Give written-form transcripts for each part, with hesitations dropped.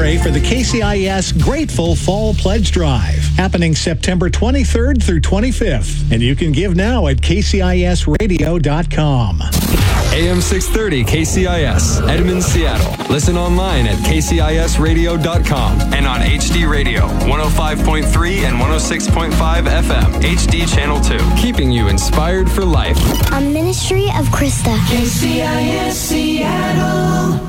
Pray for the KCIS Grateful Fall Pledge Drive, happening September 23rd through 25th. And you can give now at kcisradio.com. AM 630 KCIS, Edmond, Seattle. Listen online at kcisradio.com and on HD Radio, 105.3 and 106.5 FM, HD Channel 2. Keeping you inspired for life. A ministry of Krista. KCIS Seattle.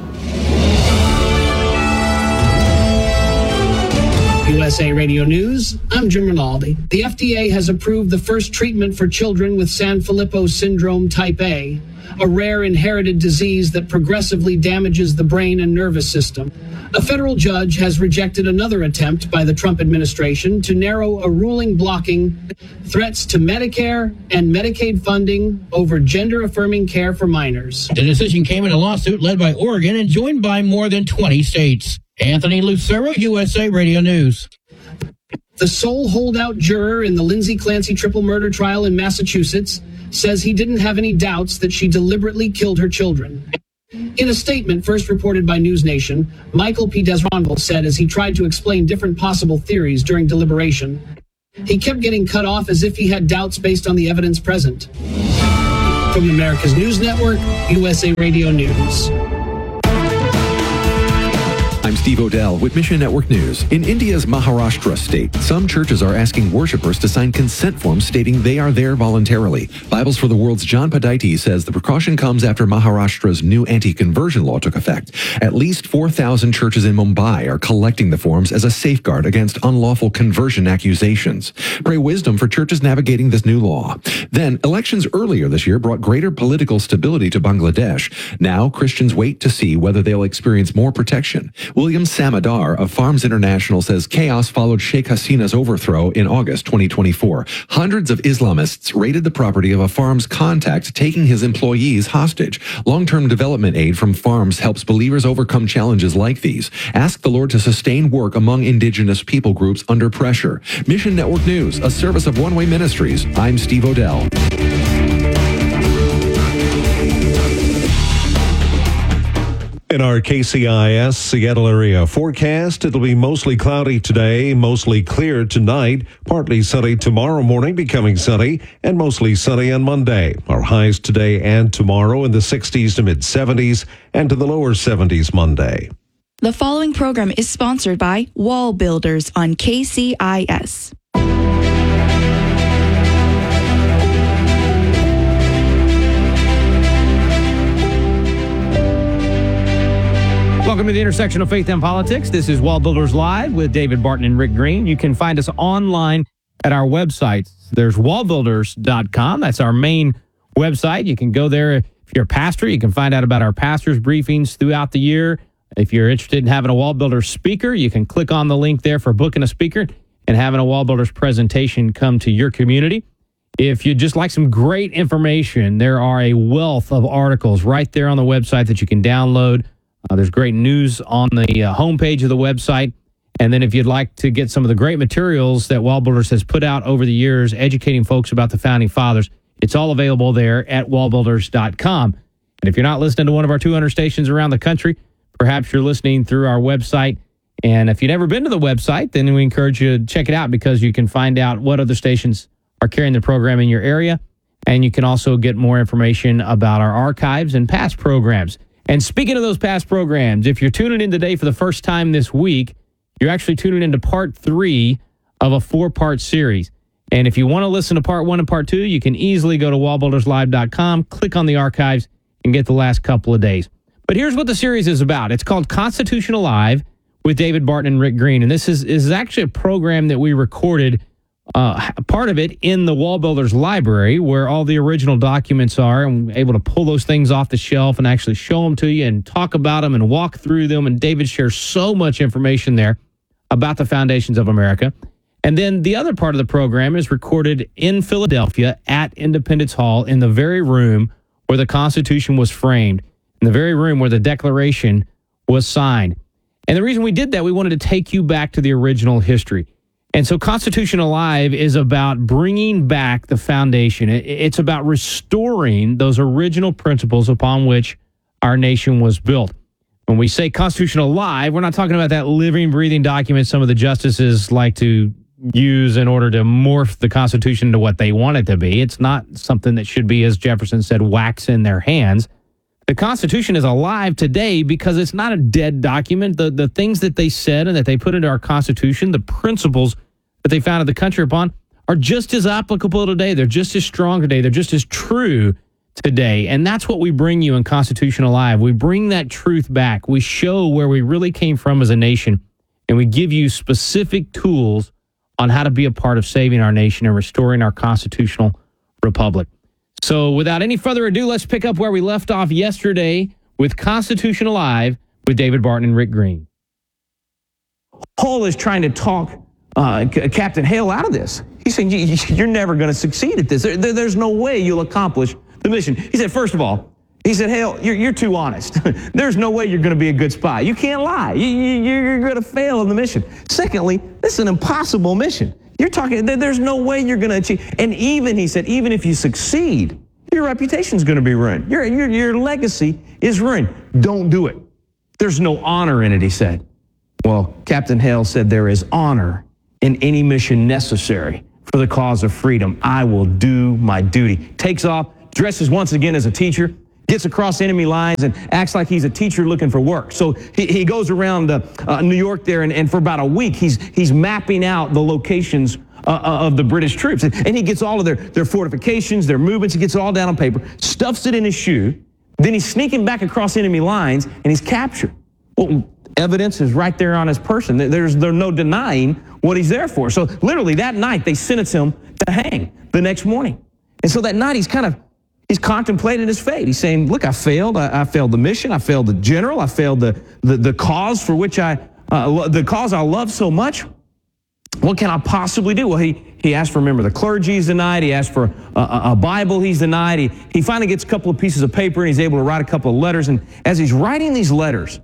USA Radio News, I'm Jim Rinaldi. The FDA has approved the first treatment for children with Sanfilippo syndrome type A, a rare inherited disease that progressively damages the brain and nervous system. A federal judge has rejected another attempt by the Trump administration to narrow a ruling blocking threats to Medicare and Medicaid funding over gender-affirming care for minors. The decision came in a lawsuit led by Oregon and joined by more than 20 states. Anthony Lucero, USA Radio News. The sole holdout juror in the Lindsay Clancy triple murder trial in Massachusetts says he didn't have any doubts that she deliberately killed her children. In a statement first reported by News Nation, Michael P. Desronville said as he tried to explain different possible theories during deliberation, he kept getting cut off as if he had doubts based on the evidence present. From America's News Network, USA Radio News. I'm Steve Odell with Mission Network News. In India's Maharashtra state, some churches are asking worshipers to sign consent forms stating they are there voluntarily. Bibles for the World's John Padaiti says the precaution comes after Maharashtra's new anti-conversion law took effect. At least 4,000 churches in Mumbai are collecting the forms as a safeguard against unlawful conversion accusations. Pray wisdom for churches navigating this new law. Then, elections earlier this year brought greater political stability to Bangladesh. Now, Christians wait to see whether they'll experience more protection. William Samadar of Farms International says chaos followed Sheikh Hasina's overthrow in August 2024. Hundreds of Islamists raided the property of a Farms contact, taking his employees hostage. Long-term development aid from Farms helps believers overcome challenges like these. Ask the Lord to sustain work among indigenous people groups under pressure. Mission Network News, a service of One Way Ministries. I'm Steve Odell. In our KCIS Seattle area forecast, it'll be mostly cloudy today, mostly clear tonight, partly sunny tomorrow morning, becoming sunny, and mostly sunny on Monday. Our highs today and tomorrow in the 60s to mid-70s and to the lower 70s Monday. The following program is sponsored by Wall Builders on KCIS. Welcome to the intersection of faith and politics. This is Wall Builders Live with David Barton and Rick Green. You can find us online at our website. There's wallbuilders.com. That's our main website. You can go there. If you're a pastor, you can find out about our pastors' briefings throughout the year. If you're interested in having a Wall Builders speaker, you can click on the link there for booking a speaker and having a Wall Builders presentation come to your community. If you'd just like some great information, there are a wealth of articles right there on the website that you can download. There's great news on the homepage of the website. And then if you'd like to get some of the great materials that Wall Builders has put out over the years, educating folks about the Founding Fathers, it's all available there at wallbuilders.com. And if you're not listening to one of our 200 stations around the country, perhaps you're listening through our website. And if you've never been to the website, then we encourage you to check it out because you can find out what other stations are carrying the program in your area. And you can also get more information about our archives and past programs. And speaking of those past programs, if you're tuning in today for the first time this week, you're actually tuning into part 3 of a 4-part series. And if you want to listen to part 1 and part 2, you can easily go to wallbuilderslive.com, click on the archives, and get the last couple of days. But here's what the series is about. It's called Constitution Alive with David Barton and Rick Green. And this is actually a program that we recorded part of it in the Wall Builders Library, where all the original documents are, and we're able to pull those things off the shelf and actually show them to you and talk about them and walk through them. And David shares so much information there about the foundations of America. And then the other part of the program is recorded in Philadelphia at Independence Hall, in the very room where the Constitution was framed, in the very room where the Declaration was signed. And the reason we did that, we wanted to take you back to the original history. And so Constitution Alive is about bringing back the foundation. It's about restoring those original principles upon which our nation was built. When we say Constitution alive, we're not talking about that living, breathing document some of the justices like to use in order to morph the Constitution into what they want it to be. It's not something that should be, as Jefferson said, wax in their hands. The Constitution is alive today because it's not a dead document. The things that they said and that they put into our Constitution, the principles that they founded the country upon, are just as applicable today. They're just as strong today. They're just as true today. And that's what we bring you in Constitution Alive. We bring that truth back. We show where we really came from as a nation, and we give you specific tools on how to be a part of saving our nation and restoring our constitutional republic. So without any further ado, let's pick up where we left off yesterday with Constitution Alive with David Barton and Rick Green. Hull is trying to talk Captain Hale out of this. He's saying, you're never going to succeed at this. There's no way you'll accomplish the mission. He said, first of all, he said, Hale, you're too honest. There's no way you're going to be a good spy. You can't lie. You're going to fail in the mission. Secondly, this is an impossible mission. You're talking, there's no way you're going to achieve. And even, he said, even if you succeed, your reputation's going to be ruined. Your legacy is ruined. Don't do it. There's no honor in it, he said. Well, Captain Hale said there is honor in any mission necessary for the cause of freedom. I will do my duty. Takes off, dresses once again as a teacher, gets across enemy lines and acts like he's a teacher looking for work. So he goes around New York there, and for about a week, he's mapping out the locations of the British troops. And he gets all of their fortifications, their movements, he gets it all down on paper, stuffs it in his shoe, then he's sneaking back across enemy lines, and he's captured. Well, evidence is right there on his person. There's no denying what he's there for. So literally that night, they sentence him to hang the next morning. And so that night, he's contemplating his fate. He's saying, look, I failed. I failed the mission. I failed the general. I failed the cause for which the cause I love so much. What can I possibly do? Well, he asked for a member of the clergy he's denied. He asked for a Bible he's denied. He finally gets a couple of pieces of paper, and he's able to write a couple of letters. And as he's writing these letters,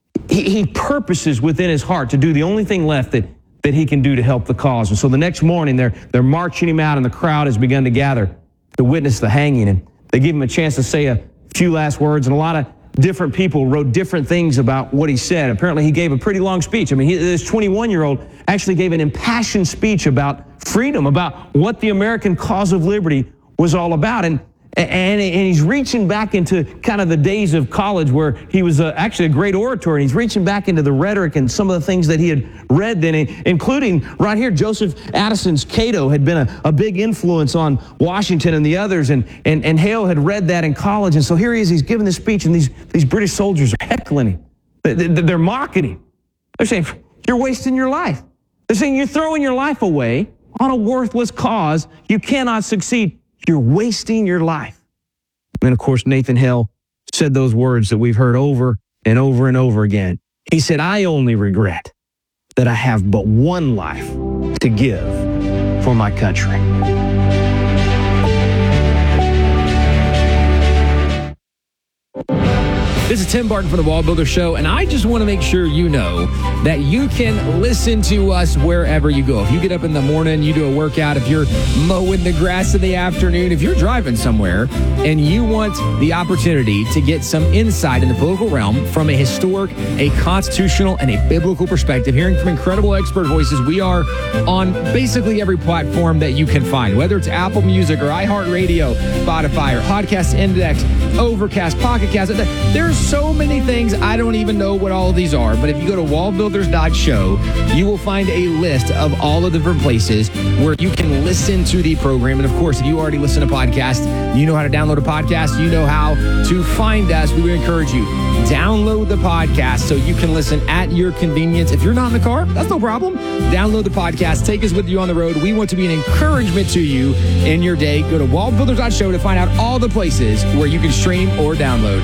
he purposes within his heart to do the only thing left that he can do to help the cause. And so the next morning, they're marching him out, and the crowd has begun to gather to witness the hanging. And they give him a chance to say a few last words, and a lot of different people wrote different things about what he said. Apparently, he gave a pretty long speech. I mean, this 21-year-old actually gave an impassioned speech about freedom, about what the American cause of liberty was all about. And he's reaching back into kind of the days of college where he was actually a great orator, and he's reaching back into the rhetoric and some of the things that he had read then, including right here, Joseph Addison's Cato had been a big influence on Washington and the others, and Hale had read that in college. And so here he is, he's giving this speech, and these British soldiers are heckling him. They're mocking him. They're saying, you're wasting your life. They're saying, you're throwing your life away on a worthless cause. You cannot succeed. You're wasting your life. And of course, Nathan Hale said those words that we've heard over and over and over again. He said, I only regret that I have but one life to give for my country. This is Tim Barton from the Wall Builder Show, and I just want to make sure you know that you can listen to us wherever you go. If you get up in the morning, you do a workout, if you're mowing the grass in the afternoon, if you're driving somewhere, and you want the opportunity to get some insight in the political realm from a historic, a constitutional, and a biblical perspective, hearing from incredible expert voices, we are on basically every platform that you can find, whether it's Apple Music or iHeartRadio, Spotify, or Podcast Index, Overcast, Pocket Cast. There's so many things, I don't even know what all of these are, but if you go to wallbuilders.show, you will find a list of all of the different places where you can listen to the program. And of course, if you already listen to podcasts, you know how to download a podcast, you know how to find us. We would encourage you, download the podcast so you can listen at your convenience. If you're not in the car, that's no problem. Download the podcast, take us with you on the road. We want to be an encouragement to you in your day. Go to wallbuilders.show to find out all the places where you can stream or download.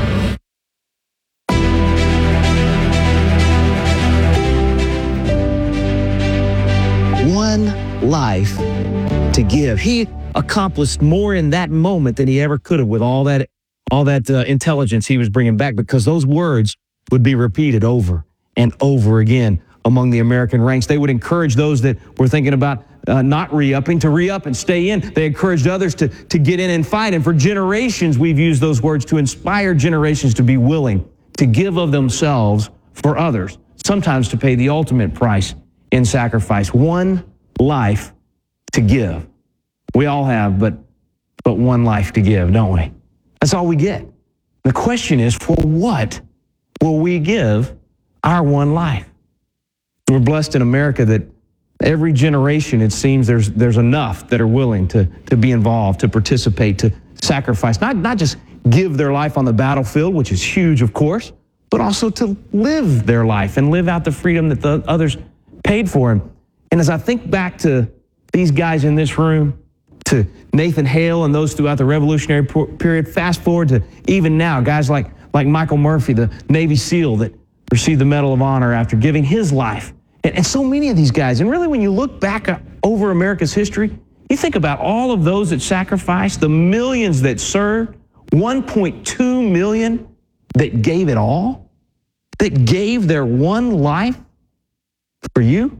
One life to give. He accomplished more in that moment than he ever could have with all that intelligence he was bringing back, because those words would be repeated over and over again among the American ranks. They would encourage those that were thinking about not re-upping to re-up and stay in. They encouraged others to get in and fight. And for generations, we've used those words to inspire generations to be willing to give of themselves for others, sometimes to pay the ultimate price in sacrifice. One life to give. We all have, but one life to give, don't we? That's all we get. The question is, for what will we give our one life? We're blessed in America that every generation, it seems, there's enough that are willing to be involved, to participate, to sacrifice, not just give their life on the battlefield, which is huge, of course, but also to live their life and live out the freedom that the others paid for. And as I think back to these guys in this room, to Nathan Hale and those throughout the Revolutionary period, fast forward to even now, guys like Michael Murphy, the Navy SEAL that received the Medal of Honor after giving his life. And so many of these guys, and really when you look back over America's history, you think about all of those that sacrificed, the millions that served, 1.2 million that gave it all, that gave their one life for you,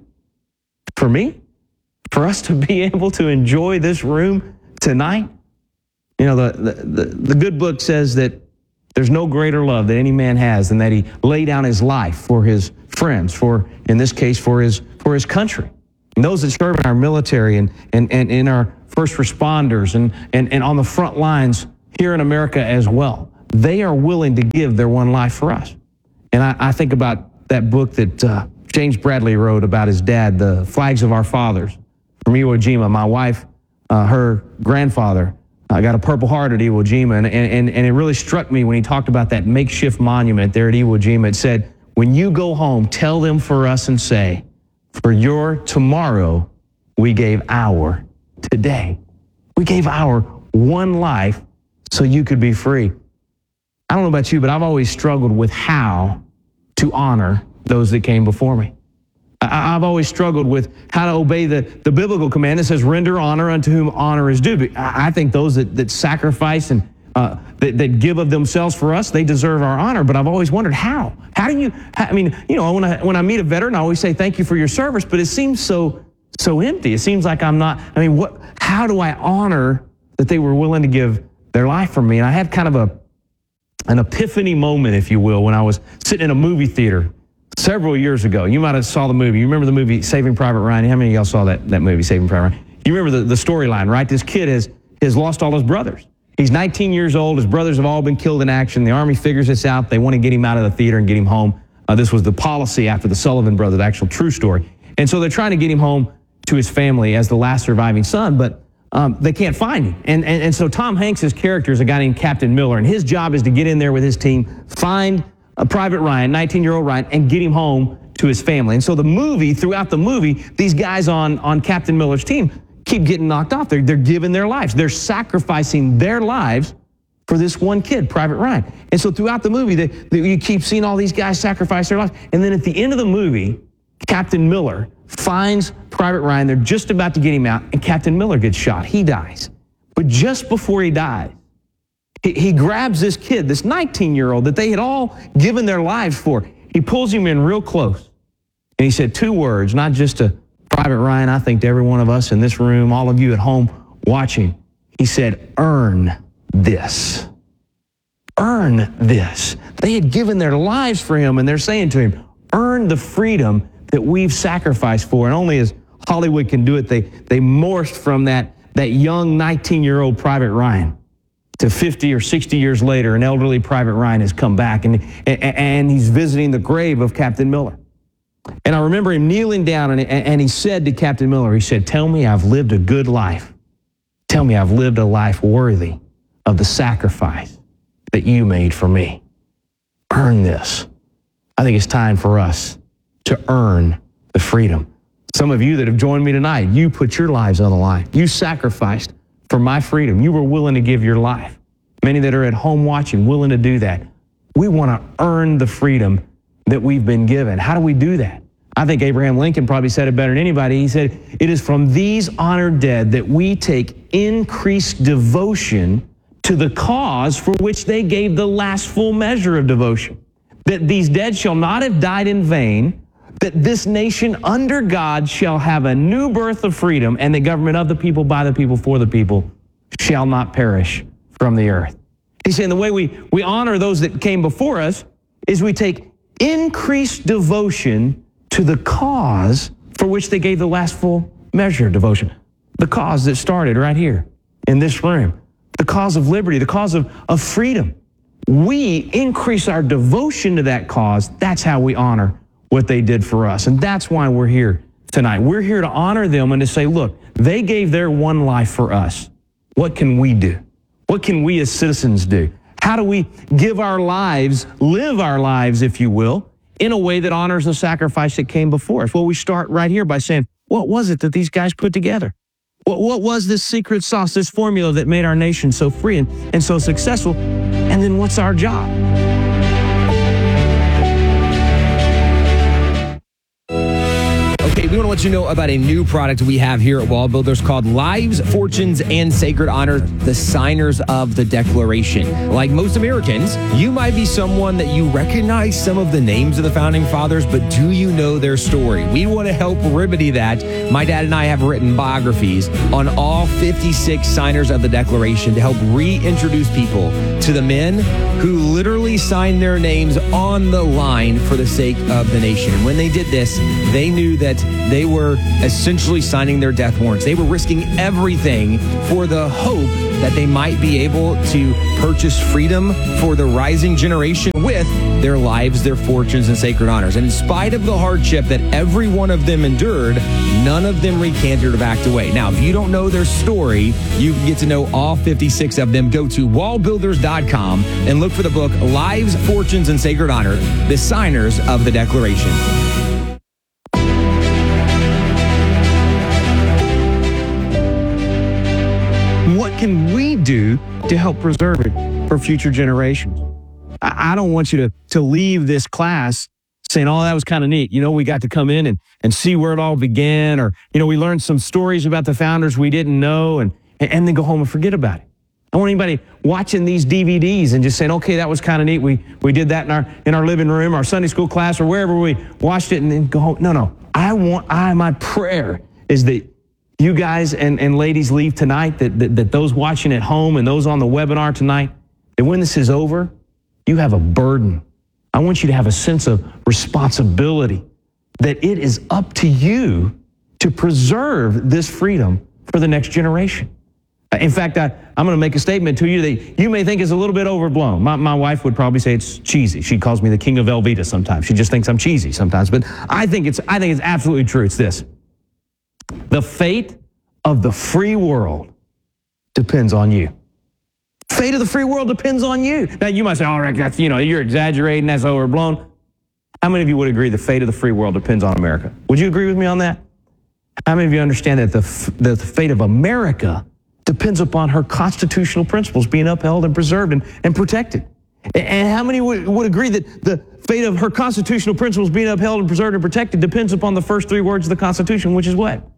for me, for us to be able to enjoy this room tonight. You know, the good book says that there's no greater love that any man has than that he lay down his life for his friends, for, in this case, for his country. And those that serve in our military and in our first responders and on the front lines here in America as well, they are willing to give their one life for us. And I think about that book that James Bradley wrote about his dad, The Flags of Our Fathers, from Iwo Jima. My wife, her grandfather, got a Purple Heart at Iwo Jima, and it really struck me when he talked about that makeshift monument there at Iwo Jima. It said, when you go home, tell them for us and say, for your tomorrow, we gave our today. We gave our one life so you could be free. I don't know about you, but I've always struggled with how to honor those that came before me. I've always struggled with how to obey the biblical command that says, render honor unto whom honor is due. But I think those that sacrifice and that give of themselves for us, they deserve our honor. But I've always wondered how. How do you, I mean, you know, when I meet a veteran, I always say thank you for your service, but it seems so empty. It seems like I'm not, I mean, how do I honor that they were willing to give their life for me? And I had kind of an epiphany moment, if you will, when I was sitting in a movie theater several years ago. You might have saw the movie. You remember the movie Saving Private Ryan? How many of y'all saw that movie, Saving Private Ryan? You remember the storyline, right? This kid has lost all his brothers. He's 19 years old. His brothers have all been killed in action. The Army figures this out. They want to get him out of the theater and get him home. This was the policy after the Sullivan brothers, the actual true story. And so they're trying to get him home to his family as the last surviving son, but they can't find him. And so Tom Hanks' character is a guy named Captain Miller, and his job is to get in there with his team, find Private Ryan, 19-year-old Ryan, and get him home to his family. And so throughout the movie, these guys on Captain Miller's team keep getting knocked off. They're giving their lives. They're sacrificing their lives for this one kid, Private Ryan. And so throughout the movie, you keep seeing all these guys sacrifice their lives. And then at the end of the movie, Captain Miller finds Private Ryan. They're just about to get him out, and Captain Miller gets shot. He dies. But just before he dies, he grabs this kid, this 19-year-old that they had all given their lives for. He pulls him in real close, and he said two words, not just to Private Ryan, I think to every one of us in this room, all of you at home watching. He said, earn this. Earn this. They had given their lives for him, and they're saying to him, earn the freedom that we've sacrificed for. And only as Hollywood can do it, they morphed from that young 19-year-old Private Ryan to 50 or 60 years later, an elderly Private Ryan has come back, and he's visiting the grave of Captain Miller. And I remember him kneeling down, and he said to Captain Miller, he said, tell me I've lived a good life. Tell me I've lived a life worthy of the sacrifice that you made for me. Earn this. I think it's time for us to earn the freedom. Some of you that have joined me tonight, you put your lives on the line. You sacrificed for my freedom. You were willing to give your life. Many that are at home watching, willing to do that. We want to earn the freedom that we've been given. How do we do that? I think Abraham Lincoln probably said it better than anybody. He said, it is from these honored dead that we take increased devotion to the cause for which they gave the last full measure of devotion. That these dead shall not have died in vain, that this nation under God shall have a new birth of freedom, and the government of the people, by the people, for the people, shall not perish from the earth. He's saying the way we honor those that came before us is we take increased devotion to the cause for which they gave the last full measure of devotion. The cause that started right here in this room. The cause of liberty, the cause of freedom. We increase our devotion to that cause. That's how we honor what they did for us. And that's why we're here tonight. We're here to honor them and to say, look, they gave their one life for us. What can we do? What can we as citizens do? How do we give our lives, live our lives, if you will, in a way that honors the sacrifice that came before us? Well, we start right here by saying, what was it that these guys put together? What was this secret sauce, this formula that made our nation so free and so successful? And then what's our job? Okay, we want to let you know about a new product we have here at Wall Builders called Lives, Fortunes, and Sacred Honor, the Signers of the Declaration. Like most Americans, you might be someone that you recognize some of the names of the Founding Fathers, but do you know their story? We want to help remedy that. My dad and I have written biographies on all 56 signers of the Declaration to help reintroduce people to the men who literally signed their names on the line for the sake of the nation. And when they did this, they knew that they were essentially signing their death warrants. They were risking everything for the hope that they might be able to purchase freedom for the rising generation with their lives, their fortunes, and sacred honors. And in spite of the hardship that every one of them endured, none of them recanted or backed away. Now, if you don't know their story, you can get to know all 56 of them. Go to wallbuilders.com and look for the book, Lives, Fortunes, and Sacred Honor, the Signers of the Declaration. What can we do to help preserve it for future generations? I don't want you to leave this class saying, oh, that was kind of neat. You know, we got to come in and see where it all began, or, you know, we learned some stories about the founders we didn't know, and then go home and forget about it. I want anybody watching these DVDs and just saying, okay, that was kind of neat. We did that in our living room, our Sunday school class, or wherever we watched it, and then go home. No. My prayer is that you guys and ladies leave tonight, that those watching at home and those on the webinar tonight, that when this is over, you have a burden. I want you to have a sense of responsibility, that it is up to you to preserve this freedom for the next generation. In fact, I'm going to make a statement to you that you may think is a little bit overblown. My wife would probably say it's cheesy. She calls me the king of Velveeta sometimes. She just thinks I'm cheesy sometimes. But I think it's absolutely true. It's this. The fate of the free world depends on you. Fate of the free world depends on you. Now, you might say, all right, that's, you're exaggerating, that's overblown. How many of you would agree the fate of the free world depends on America? Would you agree with me on that? How many of you understand that the fate of America depends upon her constitutional principles being upheld and preserved and protected? And how many would agree that the fate of her constitutional principles being upheld and preserved and protected depends upon the first three words of the Constitution, which is what?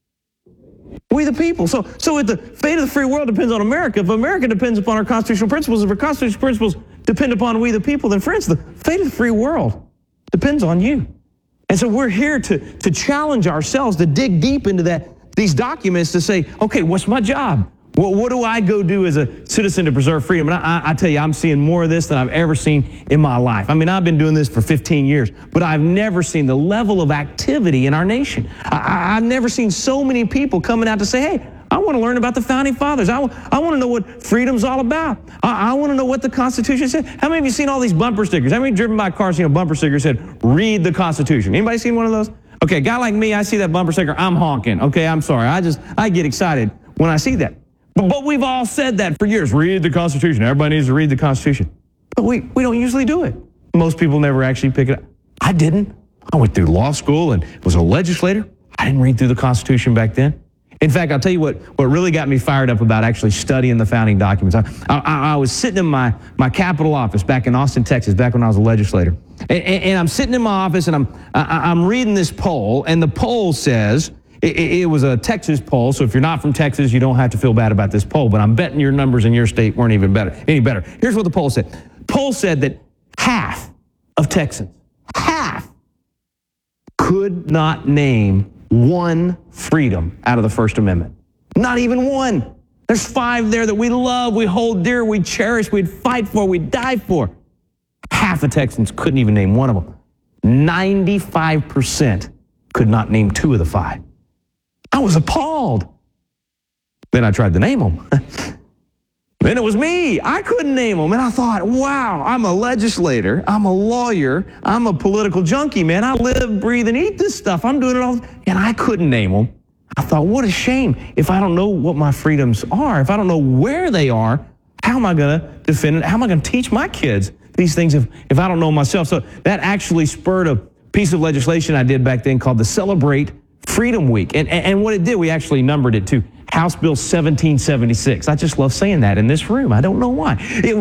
We the people. So if the fate of the free world depends on America, if America depends upon our constitutional principles, if our constitutional principles depend upon we the people, then friends, the fate of the free world depends on you. And so we're here to challenge ourselves, to dig deep into these documents to say, okay, what's my job? What do I go do as a citizen to preserve freedom? And I tell you, I'm seeing more of this than I've ever seen in my life. I mean, I've been doing this for 15 years, but I've never seen the level of activity in our nation. I've never seen so many people coming out to say, hey, I want to learn about the Founding Fathers. I want to know what freedom's all about. I want to know what the Constitution said. How many of you seen all these bumper stickers? How many driven by cars seen a bumper sticker said, read the Constitution? Anybody seen one of those? Okay, a guy like me, I see that bumper sticker, I'm honking. Okay, I'm sorry. I get excited when I see that. But we've all said that for years. Read the Constitution. Everybody needs to read the Constitution. But we don't usually do it. Most people never actually pick it up. I didn't. I went through law school and was a legislator. I didn't read through the Constitution back then. In fact, I'll tell you what really got me fired up about actually studying the founding documents. I was sitting in my Capitol office back in Austin, Texas, back when I was a legislator. And I'm sitting in my office and I'm reading this poll, and the poll says, it was a Texas poll, so if you're not from Texas, you don't have to feel bad about this poll, but I'm betting your numbers in your state weren't any better. Here's what the poll said. The poll said that half of Texans, could not name one freedom out of the First Amendment. Not even one. There's 5 there that we love, we hold dear, we cherish, we'd fight for, we'd die for. half the Texans couldn't even name one of them. 95% could not name 2 of the 5. I was appalled. Then I tried to name them. Then it was me. I couldn't name them. And I thought, wow, I'm a legislator. I'm a lawyer. I'm a political junkie, man. I live, breathe, and eat this stuff. I'm doing it all. And I couldn't name them. I thought, what a shame. If I don't know what my freedoms are, if I don't know where they are, how am I going to defend it? How am I going to teach my kids these things if I don't know myself? So that actually spurred a piece of legislation I did back then called the Celebrate Freedom Week. And what it did, we actually numbered it to House Bill 1776. I just love saying that in this room. I don't know why.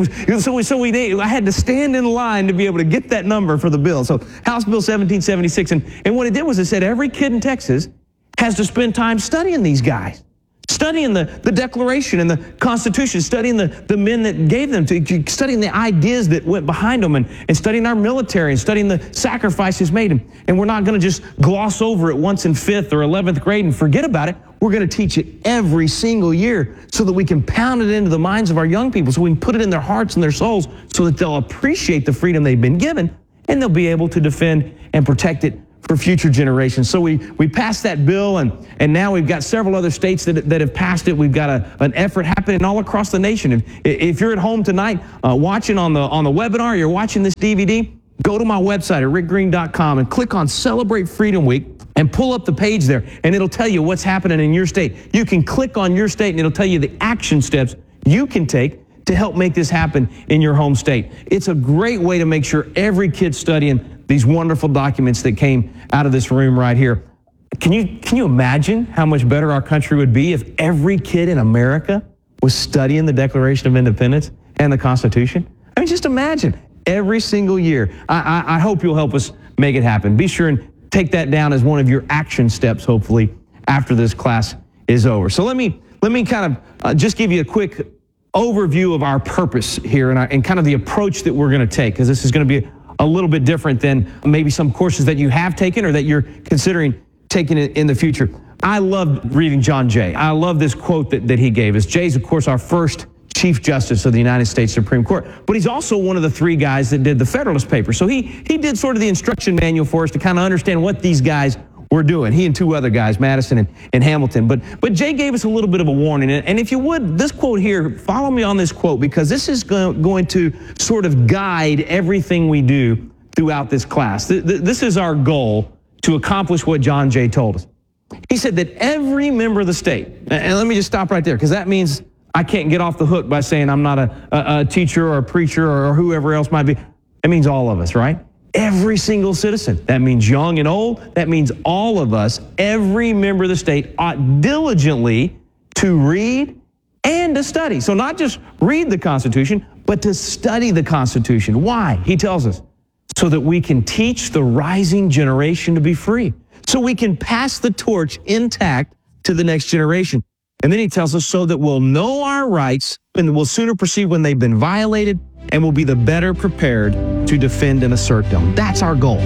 I had to stand in line to be able to get that number for the bill. So House Bill 1776. And what it did was it said every kid in Texas has to spend time studying these guys, studying the Declaration and the Constitution, studying the men that gave them, studying the ideas that went behind them, and studying our military and studying the sacrifices made. And we're not going to just gloss over it once in 5th or 11th grade and forget about it. We're going to teach it every single year so that we can pound it into the minds of our young people, so we can put it in their hearts and their souls so that they'll appreciate the freedom they've been given, and they'll be able to defend and protect it for future generations. So we passed that bill, and now we've got several other states that have passed it. We've got an effort happening all across the nation. If you're at home tonight watching on the webinar, you're watching this DVD, go to my website at rickgreen.com and click on Celebrate Freedom Week and pull up the page there, and it'll tell you what's happening in your state. You can click on your state, and it'll tell you the action steps you can take to help make this happen in your home state. It's a great way to make sure every kid's studying these wonderful documents that came out of this room right here. Can you imagine how much better our country would be if every kid in America was studying the Declaration of Independence and the Constitution? I mean, just imagine every single year. I hope you'll help us make it happen. Be sure and take that down as one of your action steps, hopefully, after this class is over. So let me kind of just give you a quick overview of our purpose here and kind of the approach that we're going to take, because this is going to be a little bit different than maybe some courses that you have taken or that you're considering taking in the future. I love reading John Jay. I love this quote that he gave us. Jay's, of course, our first Chief Justice of the United States Supreme Court, but he's also one of the 3 guys that did the Federalist Papers. So he did sort of the instruction manual for us to kind of understand what these guys were doing. He and 2 other guys, Madison and Hamilton. But Jay gave us a little bit of a warning. And if you would, this quote here, follow me on this quote, because this is going to sort of guide everything we do throughout this class. This is our goal to accomplish what John Jay told us. He said that every member of the state, and let me just stop right there, because that means I can't get off the hook by saying I'm not a teacher or a preacher or whoever else might be. It means all of us, right? Every single citizen. That means young and old. That means all of us, every member of the state, ought diligently to read and to study. So not just read the Constitution, but to study the Constitution. Why? He tells us, so that we can teach the rising generation to be free, so we can pass the torch intact to the next generation. And then he tells us so that we'll know our rights and we'll sooner proceed when they've been violated, and we'll be the better prepared to defend and assert them. That's our goal.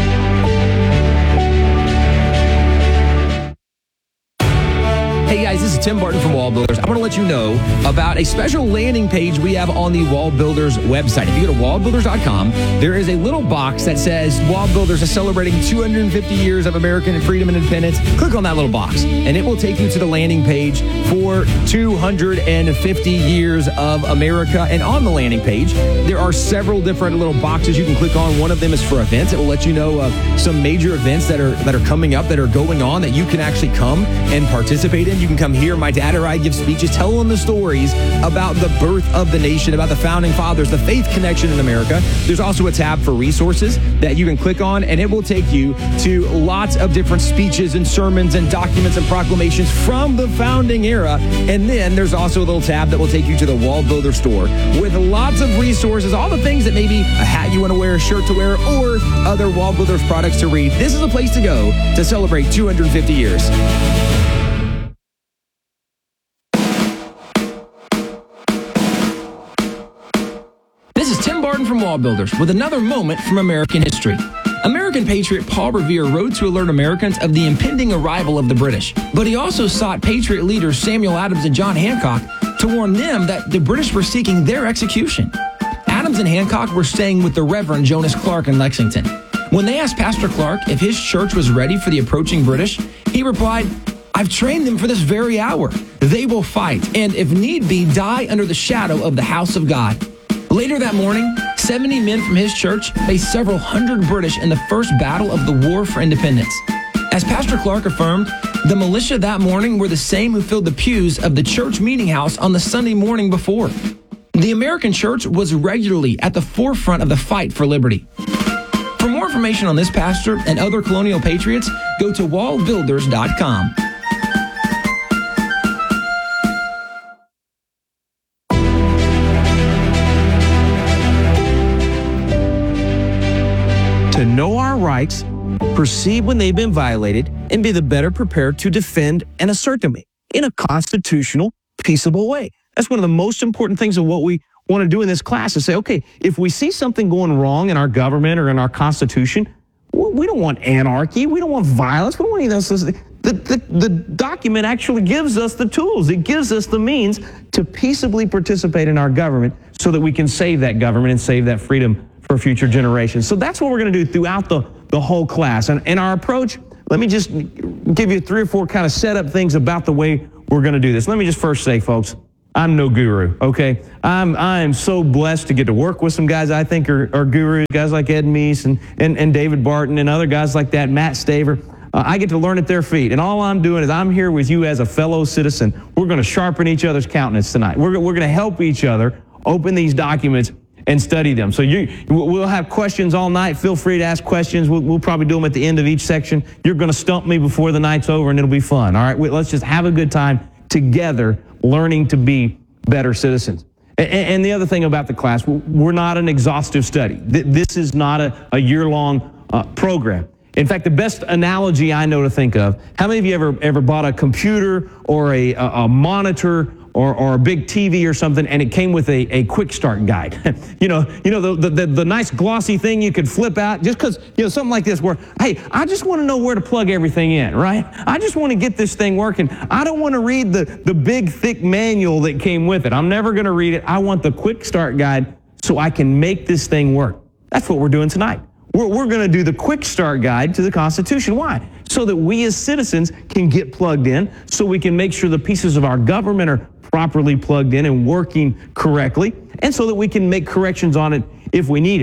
Hey guys, this is Tim Barton from Wall Builders. I want to let you know about a special landing page we have on the Wall Builders website. If you go to wallbuilders.com, there is a little box that says Wall Builders is celebrating 250 years of American freedom and independence. Click on that little box, and it will take you to the landing page for 250 years of America. And on the landing page, there are several different little boxes you can click on. One of them is for events. It will let you know of some major events that are coming up, that are going on, that you can actually come and participate in. You can come hear my dad or I give speeches telling the stories about the birth of the nation, about the founding fathers, the faith connection in America. There's also a tab for resources that you can click on, and it will take you to lots of different speeches and sermons and documents and proclamations from the founding era. And then there's also a little tab that will take you to the Wall Builder store with lots of resources, all the things that maybe a hat you want to wear, a shirt to wear, or other Wall Builders products to read. This is a place to go to celebrate 250 years. This is Tim Barton from Wall Builders with another moment from American history. American patriot Paul Revere rode to alert Americans of the impending arrival of the British, but he also sought patriot leaders Samuel Adams and John Hancock to warn them that the British were seeking their execution. Adams Adams and Hancock were staying with the Reverend Jonas Clark in Lexington. When they asked Pastor Clark if his church was ready for the approaching British, he replied, "I've trained them for this very hour. They will fight, and if need be, die under the shadow of the house of God." Later that morning, 70 men from his church faced several hundred British in the first battle of the War for Independence. As Pastor Clark affirmed, the militia that morning were the same who filled the pews of the church meeting house on the Sunday morning before. The American church was regularly at the forefront of the fight for liberty. For more information on this pastor and other colonial patriots, go to wallbuilders.com. To know our rights, perceive when they've been violated, and be the better prepared to defend and assert them in a constitutional, peaceable way. That's one of the most important things of what we want to do in this class is say, okay, if we see something going wrong in our government or in our Constitution, we don't want anarchy. We don't want violence. We don't want any of those. The document actually gives us the tools. It gives us the means to peaceably participate in our government so that we can save that government and save that freedom for future generations. So that's what we're going to do throughout the whole class. And our approach, let me just give you 3 or 4 kind of setup things about the way we're going to do this. Let me just first say, folks, I'm no guru, okay? I'm so blessed to get to work with some guys I think are gurus, guys like Ed Meese and David Barton and other guys like that, Matt Staver. I get to learn at their feet. And all I'm doing is I'm here with you as a fellow citizen. We're going to sharpen each other's countenance tonight. We're going to help each other open these documents and study them. So we'll have questions all night. Feel free to ask questions. We'll probably do them at the end of each section. You're going to stump me before the night's over, and it'll be fun. All right, let's just have a good time together learning to be better citizens. And the other thing about the class, we're not an exhaustive study. This is not a year-long program. In fact, the best analogy I know to think of, how many of you ever bought a computer or a monitor or a big TV or something, and it came with a quick start guide? the nice glossy thing you could flip out, just because, something like this where, hey, I just want to know where to plug everything in, right? I just want to get this thing working. I don't want to read the big, thick manual that came with it. I'm never going to read it. I want the quick start guide so I can make this thing work. That's what we're doing tonight. We're going to do the quick start guide to the Constitution. Why? So that we as citizens can get plugged in, so we can make sure the pieces of our government are properly plugged in and working correctly, and so that we can make corrections on it if we need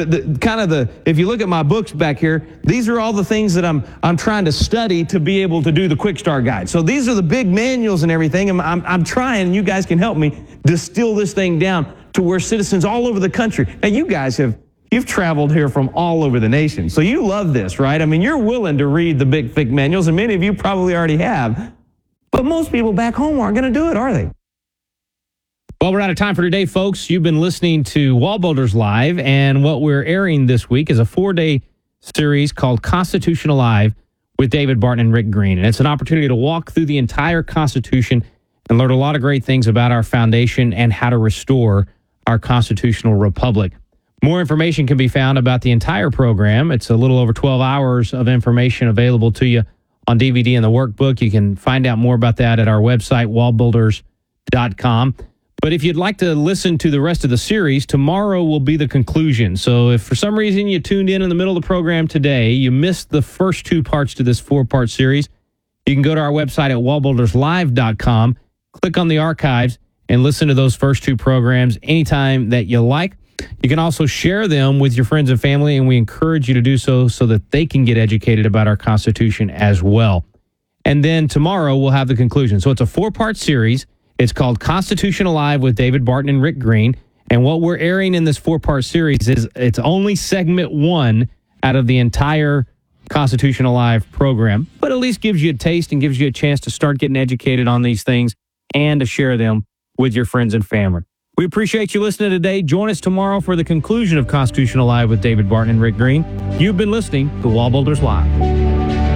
it. If you look at my books back here, these are all the things that I'm trying to study to be able to do the quick start guide. So these are the big manuals and everything, and I'm trying, and you guys can help me distill this thing down to where citizens all over the country. Now, you guys you've traveled here from all over the nation, so you love this, right? I mean, you're willing to read the big, thick manuals, and many of you probably already have. But most people back home aren't going to do it, are they? Well, we're out of time for today, folks. You've been listening to Wall Builders Live, and what we're airing this week is a 4-day series called Constitution Alive with David Barton and Rick Green. And it's an opportunity to walk through the entire Constitution and learn a lot of great things about our foundation and how to restore our constitutional republic. More information can be found about the entire program. It's a little over 12 hours of information available to you on DVD and the workbook. You can find out more about that at our website, wallbuilders.com. But if you'd like to listen to the rest of the series, tomorrow will be the conclusion. So if for some reason you tuned in the middle of the program today, you missed the first 2 parts to this 4-part series, you can go to our website at wallbuilderslive.com, click on the archives, and listen to those first 2 programs anytime that you like. You can also share them with your friends and family, and we encourage you to do so that they can get educated about our Constitution as well. And then tomorrow we'll have the conclusion. So it's a 4-part series. It's called Constitution Alive with David Barton and Rick Green. And what we're airing in this 4-part series is it's only segment 1 out of the entire Constitution Alive program, but at least gives you a taste and gives you a chance to start getting educated on these things and to share them with your friends and family. We appreciate you listening today. Join us tomorrow for the conclusion of Constitution Alive with David Barton and Rick Green. You've been listening to Wall Builders Live.